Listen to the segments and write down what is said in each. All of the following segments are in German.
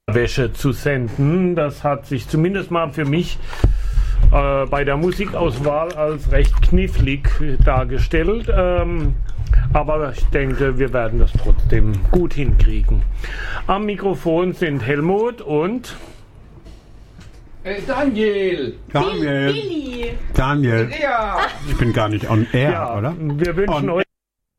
Wäsche zu senden. Das hat sich zumindest mal für mich bei der Musikauswahl als recht knifflig dargestellt. Aber ich denke, wir werden das trotzdem gut hinkriegen. Am Mikrofon sind Helmut und Daniel. Billy. Daniel. Ja. Ich bin gar nicht on air, ja, oder? wir wünschen euch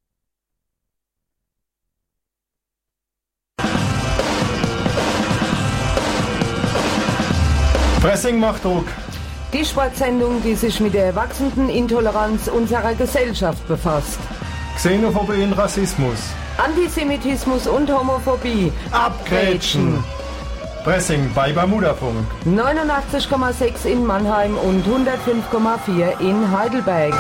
Pressing macht Druck. Die Sportsendung, die sich mit der wachsenden Intoleranz unserer Gesellschaft befasst. Xenophobie und Rassismus. Antisemitismus und Homophobie. Abgrätschen. Pressing bei Bermudafunk. 89,6 in Mannheim und 105,4 in Heidelberg.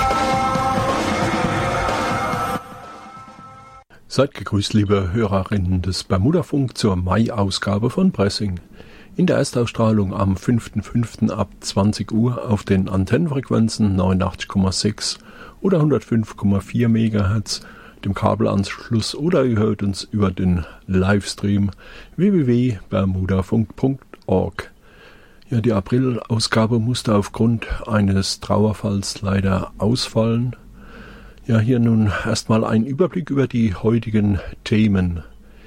Seid gegrüßt, liebe Hörerinnen des Bermudafunk, zur Mai-Ausgabe von Pressing. In der Erstausstrahlung am 5.5. ab 20 Uhr auf den Antennenfrequenzen 89,6 oder 105,4 MHz, dem Kabelanschluss, oder ihr hört uns über den Livestream www.bermudafunk.org. Ja, die April-Ausgabe musste aufgrund eines Trauerfalls leider ausfallen. Ja, hier nun erstmal ein Überblick über die heutigen Themen.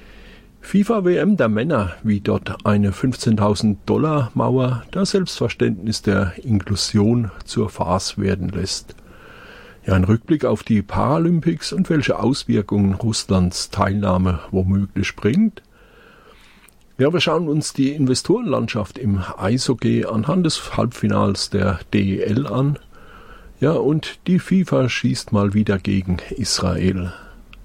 FIFA-WM der Männer, wie dort eine 15.000 $ Mauer das Selbstverständnis der Inklusion zur Farce werden lässt. Ja, ein Rückblick auf die Paralympics und welche Auswirkungen Russlands Teilnahme womöglich bringt. Ja, wir schauen uns die Investorenlandschaft im Eishockey anhand des Halbfinals der DEL an. Ja, und die FIFA schießt mal wieder gegen Israel.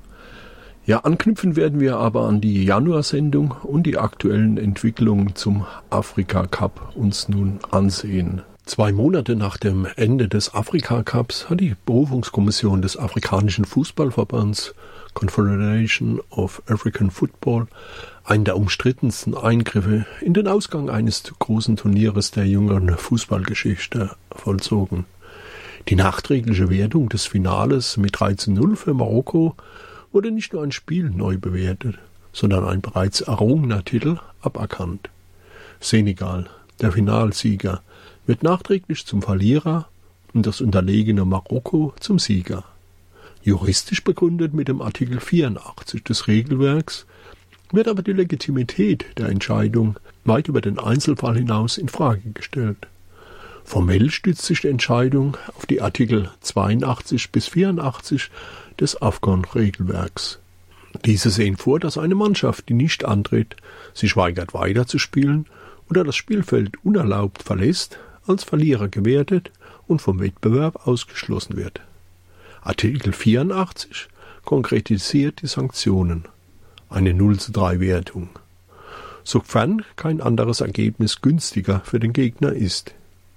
Ja, anknüpfen werden wir aber an die Januarsendung und die aktuellen Entwicklungen zum Afrika-Cup uns nun ansehen. 2 Monate nach dem Ende des Afrika-Cups hat die Berufungskommission des Afrikanischen Fußballverbands Confederation of African Football einen der umstrittensten Eingriffe in den Ausgang eines großen Turnieres der jüngeren Fußballgeschichte vollzogen. Die nachträgliche Wertung des Finales mit 3:0 für Marokko wurde nicht nur ein Spiel neu bewertet, sondern ein bereits errungener Titel aberkannt. Senegal, der Finalsieger, wird nachträglich zum Verlierer und das unterlegene Marokko zum Sieger. Juristisch begründet mit dem Artikel 84 des Regelwerks wird aber die Legitimität der Entscheidung weit über den Einzelfall hinaus in Frage gestellt. Formell stützt sich die Entscheidung auf die Artikel 82 bis 84 des AFCON-Regelwerks. Diese sehen vor, dass eine Mannschaft, die nicht antritt, sich weigert weiterzuspielen oder das Spielfeld unerlaubt verlässt, als Verlierer gewertet und vom Wettbewerb ausgeschlossen wird. Artikel 84 konkretisiert die Sanktionen. Eine 0:3 Wertung. Sofern kein anderes Ergebnis günstiger für den Gegner ist.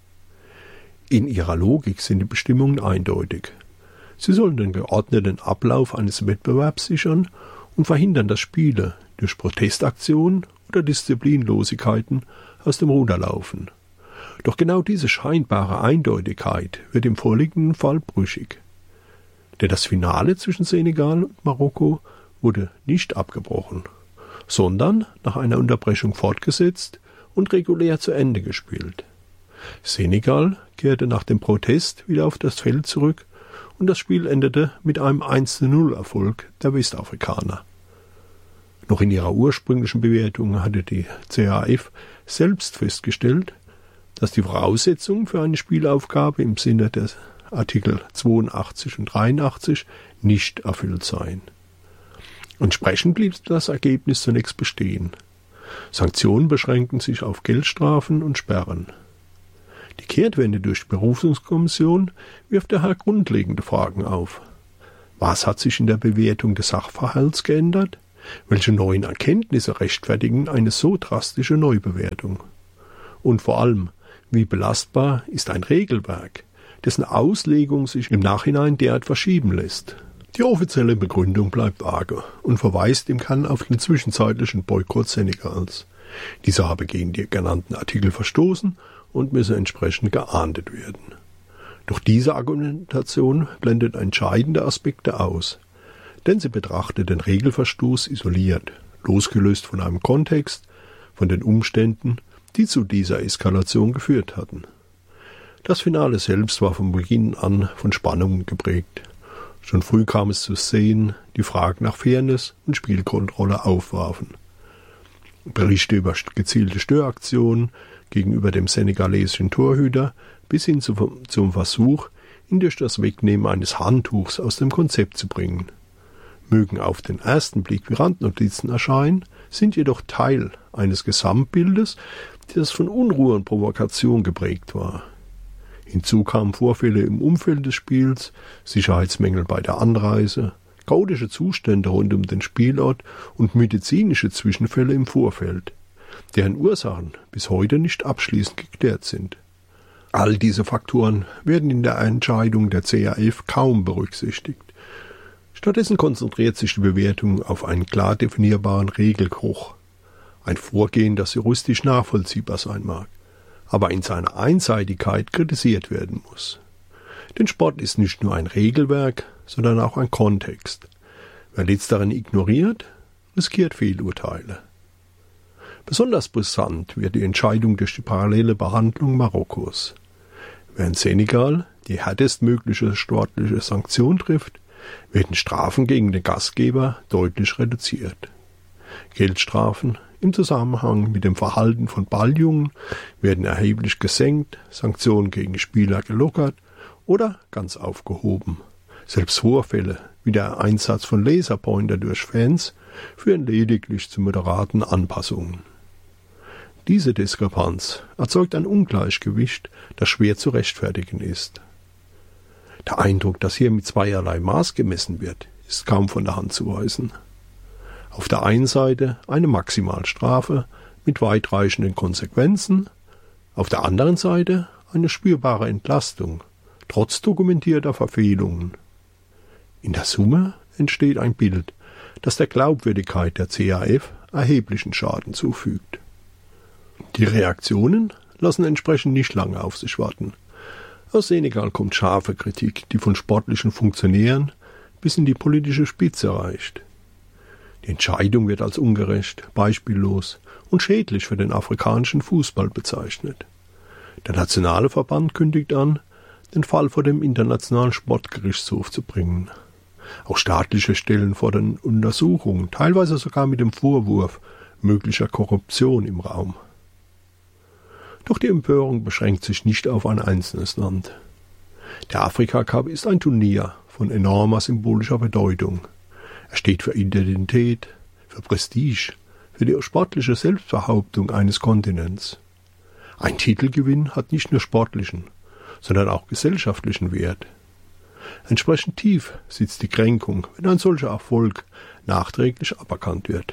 In ihrer Logik sind die Bestimmungen eindeutig. Sie sollen den geordneten Ablauf eines Wettbewerbs sichern und verhindern, dass Spiele durch Protestaktionen oder Disziplinlosigkeiten aus dem Ruder laufen. Doch genau diese scheinbare Eindeutigkeit wird im vorliegenden Fall brüchig. Denn das Finale zwischen Senegal und Marokko wurde nicht abgebrochen, sondern nach einer Unterbrechung fortgesetzt und regulär zu Ende gespielt. Senegal kehrte nach dem Protest wieder auf das Feld zurück und das Spiel endete mit einem 1:0 Erfolg der Westafrikaner. Noch in ihrer ursprünglichen Bewertung hatte die CAF selbst festgestellt, dass die Voraussetzungen für eine Spielaufgabe im Sinne der Artikel 82 und 83 nicht erfüllt seien. Entsprechend blieb das Ergebnis zunächst bestehen. Sanktionen beschränkten sich auf Geldstrafen und Sperren. Die Kehrtwende durch die Berufungskommission wirft daher grundlegende Fragen auf. Was hat sich in der Bewertung des Sachverhalts geändert? Welche neuen Erkenntnisse rechtfertigen eine so drastische Neubewertung? Und vor allem, wie belastbar ist ein Regelwerk, dessen Auslegung sich im Nachhinein derart verschieben lässt? Die offizielle Begründung bleibt vage und verweist im Kern auf den zwischenzeitlichen Boykott Senegals. Dieser habe gegen die genannten Artikel verstoßen und müsse entsprechend geahndet werden. Doch diese Argumentation blendet entscheidende Aspekte aus, denn sie betrachtet den Regelverstoß isoliert, losgelöst von einem Kontext, von den Umständen, die zu dieser Eskalation geführt hatten. Das Finale selbst war von Beginn an von Spannungen geprägt. Schon früh kam es zu Szenen, die Fragen nach Fairness und Spielkontrolle aufwarfen. Berichte über gezielte Störaktionen gegenüber dem senegalesischen Torhüter bis hin zum Versuch, ihn durch das Wegnehmen eines Handtuchs aus dem Konzept zu bringen. Mögen auf den ersten Blick wie Randnotizen erscheinen, sind jedoch Teil eines Gesamtbildes, das von Unruhe und Provokation geprägt war. Hinzu kamen Vorfälle im Umfeld des Spiels, Sicherheitsmängel bei der Anreise, chaotische Zustände rund um den Spielort und medizinische Zwischenfälle im Vorfeld, deren Ursachen bis heute nicht abschließend geklärt sind. All diese Faktoren werden in der Entscheidung der CAF kaum berücksichtigt. Stattdessen konzentriert sich die Bewertung auf einen klar definierbaren Regelbruch, ein Vorgehen, das juristisch nachvollziehbar sein mag, aber in seiner Einseitigkeit kritisiert werden muss. Denn Sport ist nicht nur ein Regelwerk, sondern auch ein Kontext. Wer letzteren ignoriert, riskiert Fehlurteile. Besonders brisant wird die Entscheidung durch die parallele Behandlung Marokkos. Während Senegal die härtestmögliche sportliche Sanktion trifft, werden Strafen gegen den Gastgeber deutlich reduziert. Geldstrafen im Zusammenhang mit dem Verhalten von Balljungen werden erheblich gesenkt, Sanktionen gegen Spieler gelockert oder ganz aufgehoben. Selbst Vorfälle wie der Einsatz von Laserpointer durch Fans führen lediglich zu moderaten Anpassungen. Diese Diskrepanz erzeugt ein Ungleichgewicht, das schwer zu rechtfertigen ist. Der Eindruck, dass hier mit zweierlei Maß gemessen wird, ist kaum von der Hand zu weisen. Auf der einen Seite eine Maximalstrafe mit weitreichenden Konsequenzen, auf der anderen Seite eine spürbare Entlastung, trotz dokumentierter Verfehlungen. In der Summe entsteht ein Bild, das der Glaubwürdigkeit der CAF erheblichen Schaden zufügt. Die Reaktionen lassen entsprechend nicht lange auf sich warten. Aus Senegal kommt scharfe Kritik, die von sportlichen Funktionären bis in die politische Spitze reicht. Die Entscheidung wird als ungerecht, beispiellos und schädlich für den afrikanischen Fußball bezeichnet. Der nationale Verband kündigt an, den Fall vor dem Internationalen Sportgerichtshof zu bringen. Auch staatliche Stellen fordern Untersuchungen, teilweise sogar mit dem Vorwurf möglicher Korruption im Raum. Doch die Empörung beschränkt sich nicht auf ein einzelnes Land. Der Afrika Cup ist ein Turnier von enormer symbolischer Bedeutung. Er steht für Identität, für Prestige, für die sportliche Selbstbehauptung eines Kontinents. Ein Titelgewinn hat nicht nur sportlichen, sondern auch gesellschaftlichen Wert. Entsprechend tief sitzt die Kränkung, wenn ein solcher Erfolg nachträglich aberkannt wird.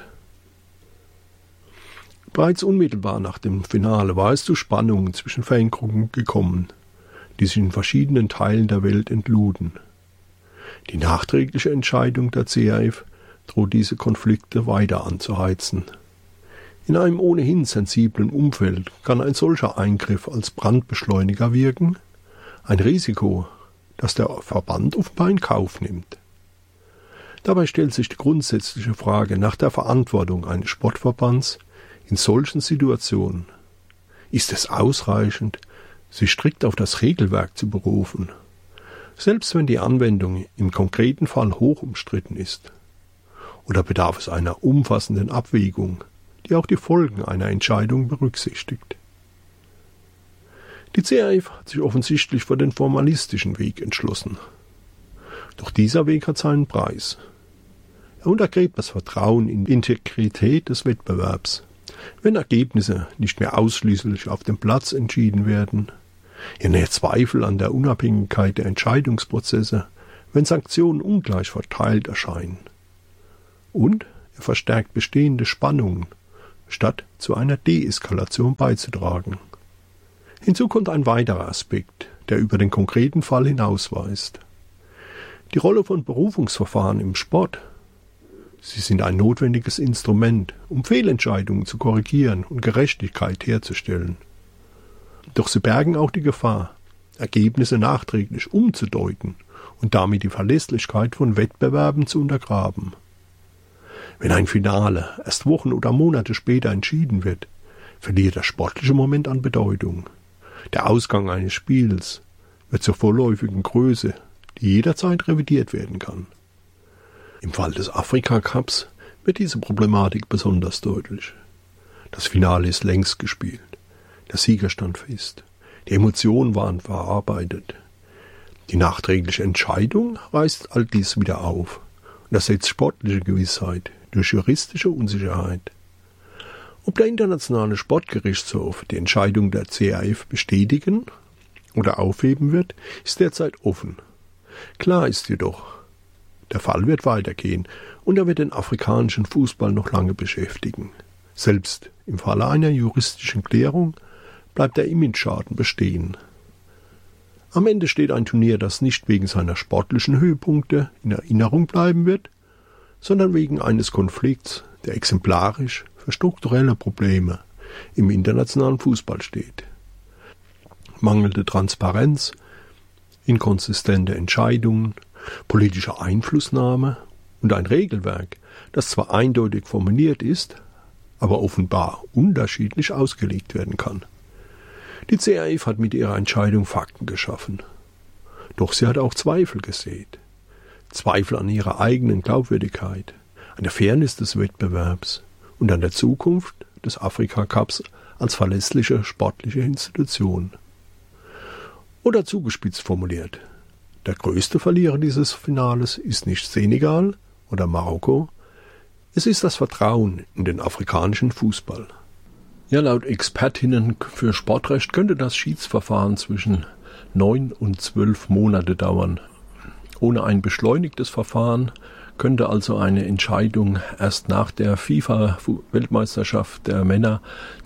Bereits unmittelbar nach dem Finale war es zu Spannungen zwischen Fangruppen gekommen, die sich in verschiedenen Teilen der Welt entluden. Die nachträgliche Entscheidung der CAF droht diese Konflikte weiter anzuheizen. In einem ohnehin sensiblen Umfeld kann ein solcher Eingriff als Brandbeschleuniger wirken, ein Risiko, das der Verband offenbar in Kauf nimmt. Dabei stellt sich die grundsätzliche Frage nach der Verantwortung eines Sportverbands in solchen Situationen. Ist es ausreichend, sich strikt auf das Regelwerk zu berufen, selbst wenn die Anwendung im konkreten Fall hoch umstritten ist? Oder bedarf es einer umfassenden Abwägung, die auch die Folgen einer Entscheidung berücksichtigt? Die CAF hat sich offensichtlich für den formalistischen Weg entschlossen. Doch dieser Weg hat seinen Preis. Er untergräbt das Vertrauen in die Integrität des Wettbewerbs, wenn Ergebnisse nicht mehr ausschließlich auf dem Platz entschieden werden. Er nährt Zweifel an der Unabhängigkeit der Entscheidungsprozesse, wenn Sanktionen ungleich verteilt erscheinen. Und er verstärkt bestehende Spannungen, statt zu einer Deeskalation beizutragen. Hinzu kommt ein weiterer Aspekt, der über den konkreten Fall hinausweist. Die Rolle von Berufungsverfahren im Sport. Sie sind ein notwendiges Instrument, um Fehlentscheidungen zu korrigieren und Gerechtigkeit herzustellen. Doch sie bergen auch die Gefahr, Ergebnisse nachträglich umzudeuten und damit die Verlässlichkeit von Wettbewerben zu untergraben. Wenn ein Finale erst Wochen oder Monate später entschieden wird, verliert der sportliche Moment an Bedeutung. Der Ausgang eines Spiels wird zur vorläufigen Größe, die jederzeit revidiert werden kann. Im Fall des Afrika-Cups wird diese Problematik besonders deutlich. Das Finale ist längst gespielt. Der Sieger stand fest. Die Emotionen waren verarbeitet. Die nachträgliche Entscheidung reißt all dies wieder auf und ersetzt sportliche Gewissheit durch juristische Unsicherheit. Ob der Internationale Sportgerichtshof die Entscheidung der CAF bestätigen oder aufheben wird, ist derzeit offen. Klar ist jedoch, der Fall wird weitergehen und er wird den afrikanischen Fußball noch lange beschäftigen. Selbst im Falle einer juristischen Klärung bleibt der Imageschaden bestehen. Am Ende steht ein Turnier, das nicht wegen seiner sportlichen Höhepunkte in Erinnerung bleiben wird, sondern wegen eines Konflikts, der exemplarisch für strukturelle Probleme im internationalen Fußball steht. Mangelnde Transparenz, inkonsistente Entscheidungen, politische Einflussnahme und ein Regelwerk, das zwar eindeutig formuliert ist, aber offenbar unterschiedlich ausgelegt werden kann. Die CAF hat mit ihrer Entscheidung Fakten geschaffen. Doch sie hat auch Zweifel gesät. Zweifel an ihrer eigenen Glaubwürdigkeit, an der Fairness des Wettbewerbs und an der Zukunft des Afrika-Cups als verlässliche sportliche Institution. Oder zugespitzt formuliert, der größte Verlierer dieses Finales ist nicht Senegal oder Marokko, es ist das Vertrauen in den afrikanischen Fußball. Ja, laut Expertinnen für Sportrecht könnte das Schiedsverfahren zwischen 9 und 12 Monate dauern. Ohne ein beschleunigtes Verfahren könnte also eine Entscheidung erst nach der FIFA-Weltmeisterschaft der Männer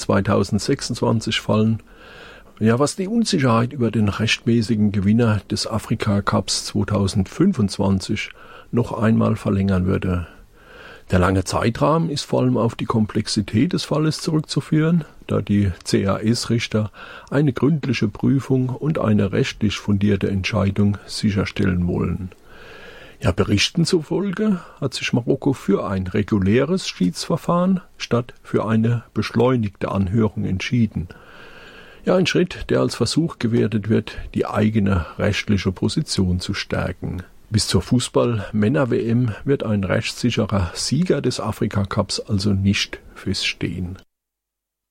2026 fallen. Ja, was die Unsicherheit über den rechtmäßigen Gewinner des Afrika-Cups 2025 noch einmal verlängern würde. Der lange Zeitrahmen ist vor allem auf die Komplexität des Falles zurückzuführen, da die CAS-Richter eine gründliche Prüfung und eine rechtlich fundierte Entscheidung sicherstellen wollen. Ja, Berichten zufolge hat sich Marokko für ein reguläres Schiedsverfahren statt für eine beschleunigte Anhörung entschieden. Ja, ein Schritt, der als Versuch gewertet wird, die eigene rechtliche Position zu stärken. Bis zur Fußball-Männer-WM wird ein rechtssicherer Sieger des Afrika-Cups also nicht feststehen.